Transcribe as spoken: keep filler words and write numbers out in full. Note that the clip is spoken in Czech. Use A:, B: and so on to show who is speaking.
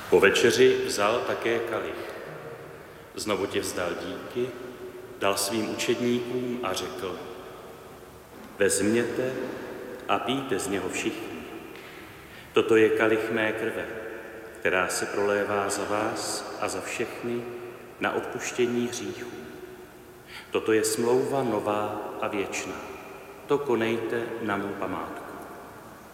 A: Po večeři vzal také kalich. Znovu tě vzdal díky, dal svým učedníkům a řekl: Vezměte a pijte z něho všichni. Toto je kalich mé krve, která se prolévá za vás a za všechny na odpuštění hříchů. Toto je smlouva nová a věčná. To konejte na mou památku.